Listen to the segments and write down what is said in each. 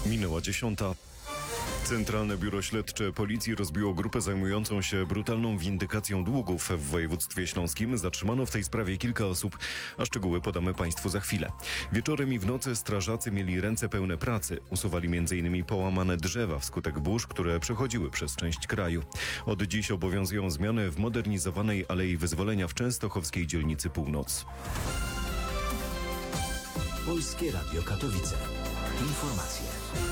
Minęła 10. Centralne Biuro Śledcze Policji rozbiło grupę zajmującą się brutalną windykacją długów w województwie śląskim. Zatrzymano w tej sprawie kilka osób, a szczegóły podamy Państwu za chwilę. Wieczorem i w nocy strażacy mieli ręce pełne pracy. Usuwali m.in. połamane drzewa wskutek burz, które przechodziły przez część kraju. Od dziś obowiązują zmiany w modernizowanej Alei Wyzwolenia w częstochowskiej dzielnicy Północ. Polskie Radio Katowice. Informacje.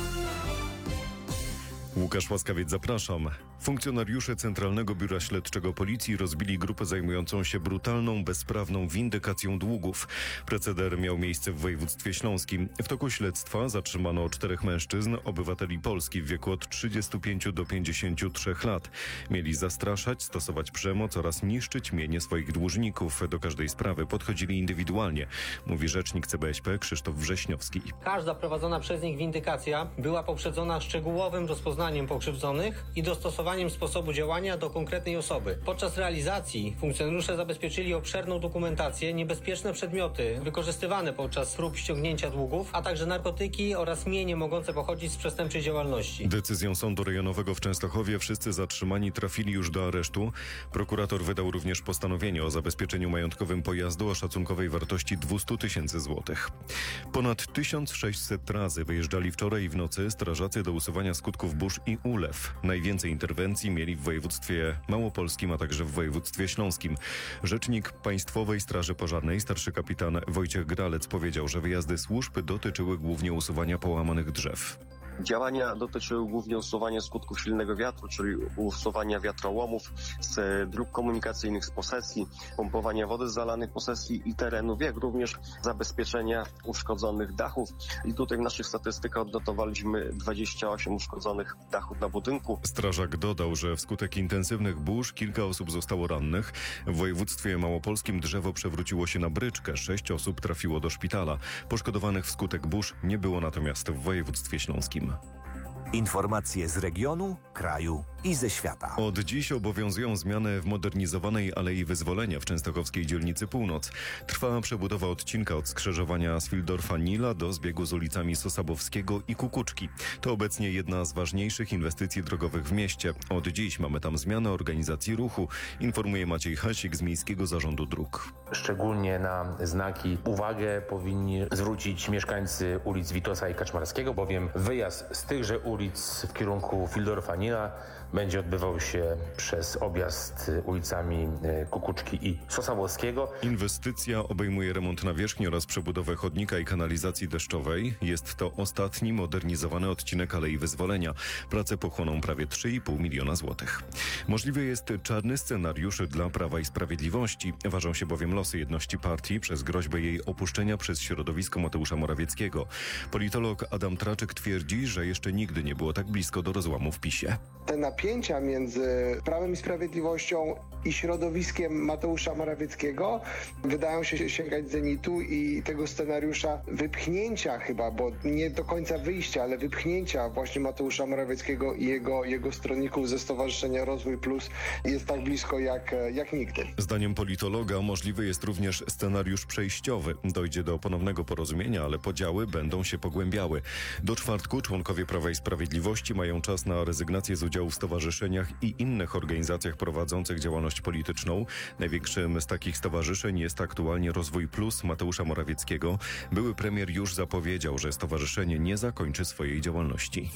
Łukasz Łaskawiec, zapraszam. Funkcjonariusze Centralnego Biura Śledczego Policji rozbili grupę zajmującą się brutalną, bezprawną windykacją długów. Proceder miał miejsce w województwie śląskim. W toku śledztwa zatrzymano 4 mężczyzn, obywateli Polski w wieku od 35 do 53 lat. Mieli zastraszać, stosować przemoc oraz niszczyć mienie swoich dłużników. Do każdej sprawy podchodzili indywidualnie, mówi rzecznik CBŚP Krzysztof Wrześniowski. Każda prowadzona przez nich windykacja była poprzedzona szczegółowym rozpoznaniem pokrzywdzonych i dostosowaniem sposobu działania do konkretnej osoby. Podczas realizacji funkcjonariusze zabezpieczyli obszerną dokumentację, niebezpieczne przedmioty wykorzystywane podczas prób ściągnięcia długów, a także narkotyki oraz mienie mogące pochodzić z przestępczej działalności. Decyzją Sądu Rejonowego w Częstochowie wszyscy zatrzymani trafili już do aresztu. Prokurator wydał również postanowienie o zabezpieczeniu majątkowym pojazdu o szacunkowej wartości 200 000 złotych. Ponad 1600 razy wyjeżdżali wczoraj i w nocy strażacy do usuwania skutków burz i ulew. Najwięcej interwencji mieli w województwie małopolskim, a także w województwie śląskim. Rzecznik Państwowej Straży Pożarnej, starszy kapitan Wojciech Gralec, powiedział, że wyjazdy służb dotyczyły głównie usuwania połamanych drzew. Działania dotyczyły głównie usuwania skutków silnego wiatru, czyli usuwania wiatrołomów z dróg komunikacyjnych, z posesji, pompowania wody z zalanych posesji i terenów, jak również zabezpieczenia uszkodzonych dachów. I tutaj w naszych statystykach odnotowaliśmy 28 uszkodzonych dachów na budynku. Strażak dodał, że wskutek intensywnych burz kilka osób zostało rannych. W województwie małopolskim drzewo przewróciło się na bryczkę. 6 osób trafiło do szpitala. Poszkodowanych wskutek burz nie było natomiast w województwie śląskim. Informacje z regionu, kraju i ze świata. Od dziś obowiązują zmiany w modernizowanej Alei Wyzwolenia w częstochowskiej dzielnicy Północ. Trwa przebudowa odcinka od skrzyżowania z Fildorfa-Nila do zbiegu z ulicami Sosabowskiego i Kukuczki. To obecnie jedna z ważniejszych inwestycji drogowych w mieście. Od dziś mamy tam zmianę organizacji ruchu, informuje Maciej Hasik z Miejskiego Zarządu Dróg. Szczególnie na znaki uwagę powinni zwrócić mieszkańcy ulic Witosa i Kaczmarskiego, bowiem wyjazd z tychże ulic w kierunku Fildorfa-Nila będzie odbywał się przez objazd ulicami Kukuczki i Sosabowskiego. Inwestycja obejmuje remont nawierzchni oraz przebudowę chodnika i kanalizacji deszczowej. Jest to ostatni modernizowany odcinek Alei Wyzwolenia. Prace pochłoną prawie 3,5 miliona złotych. Możliwy jest czarny scenariusz dla Prawa i Sprawiedliwości. Ważą się bowiem losy jedności partii przez groźbę jej opuszczenia przez środowisko Mateusza Morawieckiego. Politolog Adam Traczyk twierdzi, że jeszcze nigdy nie było tak blisko do rozłamu w PiS-ie. Te napięcia między Prawem i Sprawiedliwością i środowiskiem Mateusza Morawieckiego wydają się sięgać zenitu i tego scenariusza wypchnięcia chyba, bo nie do końca wyjścia, ale wypchnięcia właśnie Mateusza Morawieckiego i jego stronników ze Stowarzyszenia Rozwój Plus jest tak blisko jak nigdy. Zdaniem politologa możliwy jest również scenariusz przejściowy. Dojdzie do ponownego porozumienia, ale podziały będą się pogłębiały. Do czwartku członkowie Prawa i Sprawiedliwości mają czas na rezygnację z udziału w stowarzyszeniach i innych organizacjach prowadzących działalność polityczną. Największym z takich stowarzyszeń jest aktualnie Rozwój Plus Mateusza Morawieckiego. Były premier już zapowiedział, że stowarzyszenie nie zakończy swojej działalności.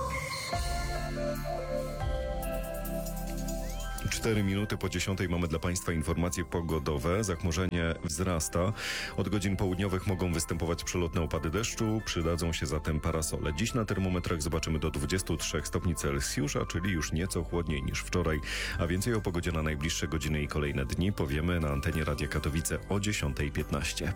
4 minuty po 10 mamy dla Państwa informacje pogodowe. Zachmurzenie wzrasta. Od godzin południowych mogą występować przelotne opady deszczu. Przydadzą się zatem parasole. Dziś na termometrach zobaczymy do 23 stopni Celsjusza, czyli już nieco chłodniej niż wczoraj. A więcej o pogodzie na najbliższe godziny i kolejne dni powiemy na antenie Radia Katowice o 10:15.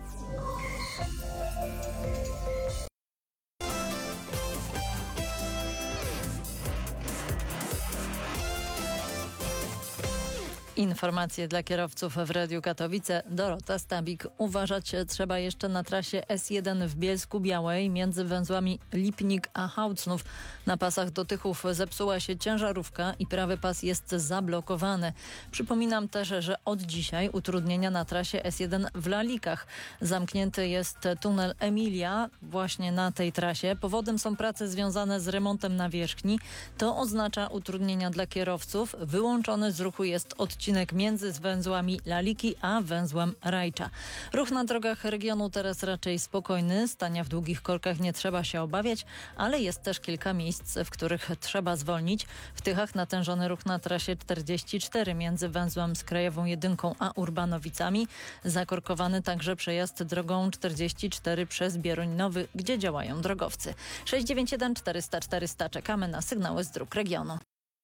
I Informacje dla kierowców w Radiu Katowice. Dorota Stabik. Uważać trzeba jeszcze na trasie S1 w Bielsku-Białej między węzłami Lipnik a Hałcnów. Na pasach do Tychów zepsuła się ciężarówka i prawy pas jest zablokowany. Przypominam też, że od dzisiaj utrudnienia na trasie S1 w Lalikach. Zamknięty jest tunel Emilia właśnie na tej trasie. Powodem są prace związane z remontem nawierzchni. To oznacza utrudnienia dla kierowców. Wyłączony z ruchu jest odcinek między węzłami Laliki a węzłem Rajcza. Ruch na drogach regionu teraz raczej spokojny. Stania w długich korkach nie trzeba się obawiać, ale jest też kilka miejsc, w których trzeba zwolnić. W Tychach natężony ruch na trasie 44 między węzłem z Krajową 1 a Urbanowicami. Zakorkowany także przejazd drogą 44 przez Bieruń Nowy, gdzie działają drogowcy. 691 400 400. Czekamy na sygnały z dróg regionu.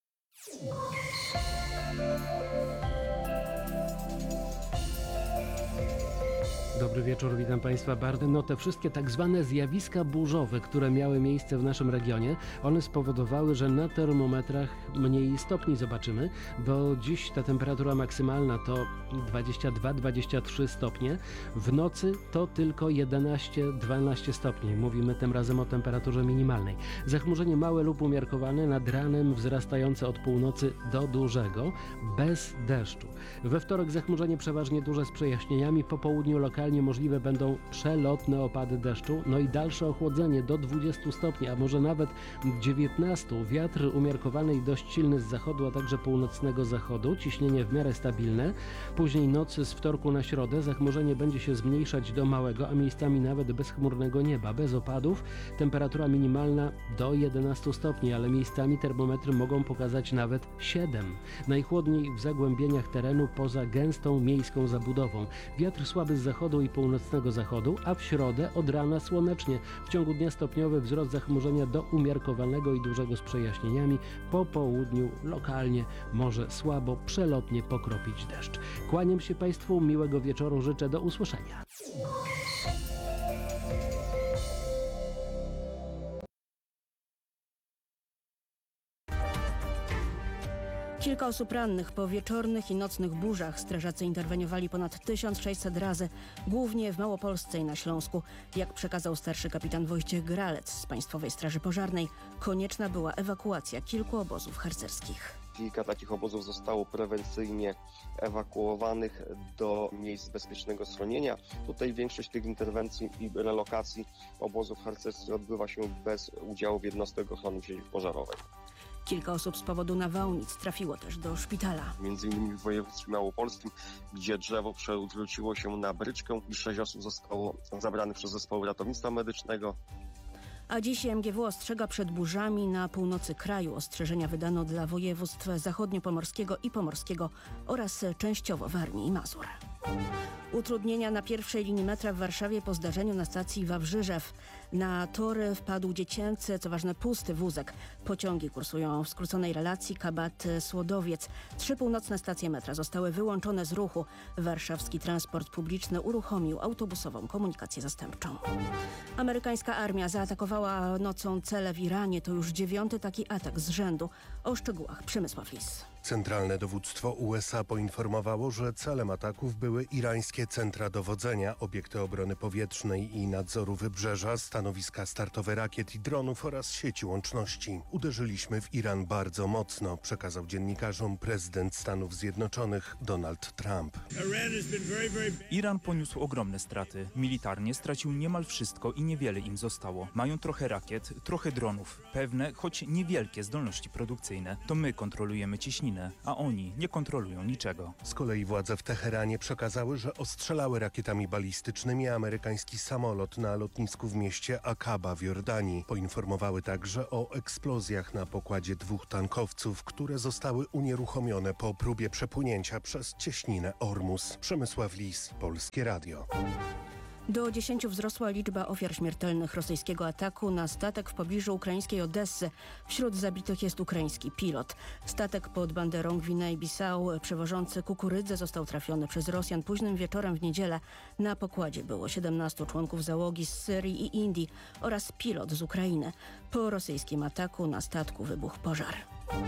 Dobry wieczór, witam Państwa bardzo. No te wszystkie tak zwane zjawiska burzowe, które miały miejsce w naszym regionie, one spowodowały, że na termometrach mniej stopni zobaczymy, bo dziś ta temperatura maksymalna to 22-23 stopnie, w nocy to tylko 11-12 stopni. Mówimy tym razem o temperaturze minimalnej. Zachmurzenie małe lub umiarkowane, nad ranem wzrastające od północy do dużego, bez deszczu. We wtorek zachmurzenie przeważnie duże z przejaśnieniami, po południu lokalnie możliwe będą przelotne opady deszczu, no i dalsze ochłodzenie do 20 stopni, a może nawet 19. Wiatr umiarkowany i dość silny z zachodu, a także północnego zachodu, ciśnienie w miarę stabilne. Później nocy z wtorku na środę zachmurzenie będzie się zmniejszać do małego, a miejscami nawet bezchmurnego nieba, bez opadów. Temperatura minimalna do 11 stopni, ale miejscami termometry mogą pokazać nawet 7. Najchłodniej w zagłębieniach terenu poza gęstą miejską zabudową. Wiatr słaby z zachodu i północnego zachodu, a w środę od rana słonecznie. W ciągu dnia stopniowy wzrost zachmurzenia do umiarkowanego i dużego z przejaśnieniami. Po południu lokalnie może słabo, przelotnie pokropić deszcz. Kłaniam się Państwu, miłego wieczoru życzę, do usłyszenia. Kilka osób rannych po wieczornych i nocnych burzach. Strażacy interweniowali ponad 1600 razy, głównie w Małopolsce i na Śląsku. Jak przekazał starszy kapitan Wojciech Gralec z Państwowej Straży Pożarnej, konieczna była ewakuacja kilku obozów harcerskich. Kilka takich obozów zostało prewencyjnie ewakuowanych do miejsc bezpiecznego schronienia. Tutaj większość tych interwencji i relokacji obozów harcerskich odbywa się bez udziału jednostek ochrony przeciwpożarowej. Kilka osób z powodu nawałnic trafiło też do szpitala. Między innymi w województwie małopolskim, gdzie drzewo przewróciło się na bryczkę i 6 osób zostało zabranych przez zespoły ratownictwa medycznego. A dziś MGW ostrzega przed burzami na północy kraju. Ostrzeżenia wydano dla województw zachodniopomorskiego i pomorskiego oraz częściowo Warmii i Mazur. Utrudnienia na pierwszej linii metra w Warszawie po zdarzeniu na stacji Wawrzyżew. Na tory wpadł dziecięcy, co ważne pusty wózek. Pociągi kursują w skróconej relacji Kabat-Słodowiec. 3 północne stacje metra zostały wyłączone z ruchu. Warszawski transport publiczny uruchomił autobusową komunikację zastępczą. Amerykańska armia zaatakowała nocą cele w Iranie. To już 9. taki atak z rzędu. O szczegółach Przemysław Lis. Centralne dowództwo USA poinformowało, że celem ataków były irańskie centra dowodzenia, obiekty obrony powietrznej i nadzoru wybrzeża, stanowiska startowe rakiet i dronów oraz sieci łączności. Uderzyliśmy w Iran bardzo mocno, przekazał dziennikarzom prezydent Stanów Zjednoczonych Donald Trump. Iran poniósł ogromne straty. Militarnie stracił niemal wszystko i niewiele im zostało. Mają trochę rakiet, trochę dronów, pewne, choć niewielkie zdolności produkcyjne. To my kontrolujemy ciśninę, a oni nie kontrolują niczego. Z kolei władze w Teheranie przekazały, że ostrzelały rakietami balistycznymi amerykański samolot na lotnisku w mieście Akaba w Jordanii. Poinformowały także o eksplozjach na pokładzie 2 tankowców, które zostały unieruchomione po próbie przepłynięcia przez cieśninę Ormus. Przemysław Lis, Polskie Radio. Do 10 wzrosła liczba ofiar śmiertelnych rosyjskiego ataku na statek w pobliżu ukraińskiej Odessy. Wśród zabitych jest ukraiński pilot. Statek pod banderą Gwinei-Bissau przewożący kukurydzę został trafiony przez Rosjan późnym wieczorem w niedzielę. Na pokładzie było 17 członków załogi z Syrii i Indii oraz pilot z Ukrainy. Po rosyjskim ataku na statku wybuchł pożar.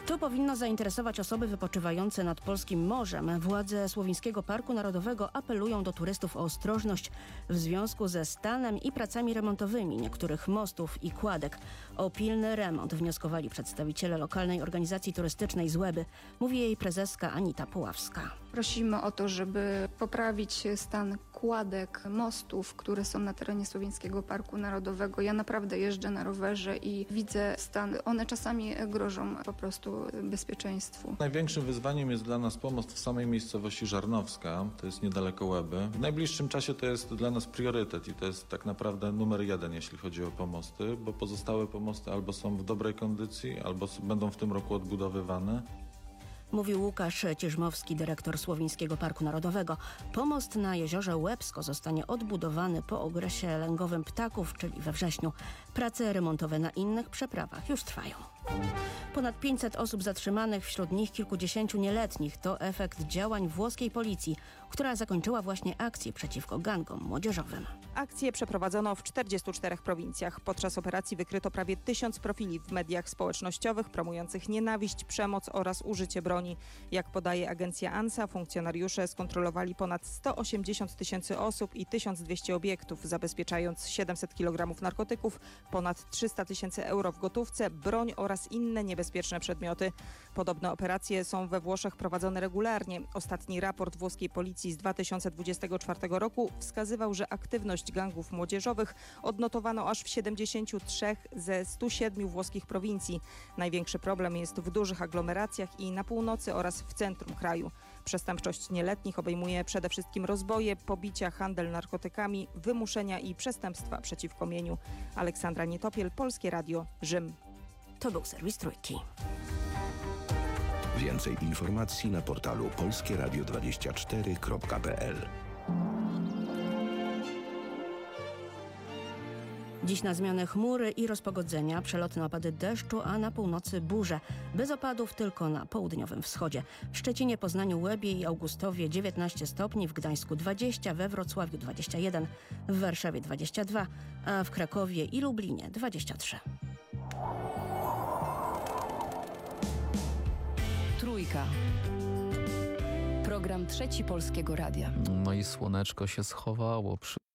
To powinno zainteresować osoby wypoczywające nad polskim morzem. Władze Słowińskiego Parku Narodowego apelują do turystów o ostrożność w związku ze stanem i pracami remontowymi niektórych mostów i kładek. O pilny remont wnioskowali przedstawiciele lokalnej organizacji turystycznej Złeby, mówi jej prezeska Anita Puławska. Prosimy o to, żeby poprawić stan kładek, mostów, które są na terenie Słowińskiego Parku Narodowego. Ja naprawdę jeżdżę na rowerze i widzę stan. One czasami grożą po prostu bezpieczeństwu. Największym wyzwaniem jest dla nas pomost w samej miejscowości Żarnowska, to jest niedaleko Łeby. W najbliższym czasie to jest dla nas priorytet i to jest tak naprawdę numer 1, jeśli chodzi o pomosty, bo pozostałe pomosty albo są w dobrej kondycji, albo będą w tym roku odbudowywane. Mówił Łukasz Cierzmowski, dyrektor Słowińskiego Parku Narodowego. Pomost na jeziorze Łebsko zostanie odbudowany po ogresie lęgowym ptaków, czyli we wrześniu. Prace remontowe na innych przeprawach już trwają. Ponad 500 osób zatrzymanych, wśród nich kilkudziesięciu nieletnich. To efekt działań włoskiej policji, która zakończyła właśnie akcję przeciwko gangom młodzieżowym. Akcję przeprowadzono w 44 prowincjach. Podczas operacji wykryto prawie 1000 profili w mediach społecznościowych promujących nienawiść, przemoc oraz użycie broni. Jak podaje agencja ANSA, funkcjonariusze skontrolowali ponad 180 000 osób i 1200 obiektów, zabezpieczając 700 kg narkotyków, ponad 300 000 euro w gotówce, broń oraz inne niebezpieczne przedmioty. Podobne operacje są we Włoszech prowadzone regularnie. Ostatni raport włoskiej policji z 2024 roku wskazywał, że aktywność gangów młodzieżowych odnotowano aż w 73 ze 107 włoskich prowincji. Największy problem jest w dużych aglomeracjach i na północy oraz w centrum kraju. Przestępczość nieletnich obejmuje przede wszystkim rozboje, pobicia, handel narkotykami, wymuszenia i przestępstwa przeciwko mieniu. Aleksandra Nietopiel, Polskie Radio, Rzym. To był serwis Trójki. Więcej informacji na portalu polskieradio24.pl. Dziś na zmianę chmury i rozpogodzenia, przelotne opady deszczu, a na północy burze. Bez opadów tylko na południowym wschodzie. W Szczecinie, Poznaniu, Łebie i Augustowie 19 stopni, w Gdańsku 20, we Wrocławiu 21, w Warszawie 22, a w Krakowie i Lublinie 23. Trójka. Program Trzeci Polskiego Radia. No i słoneczko się schowało.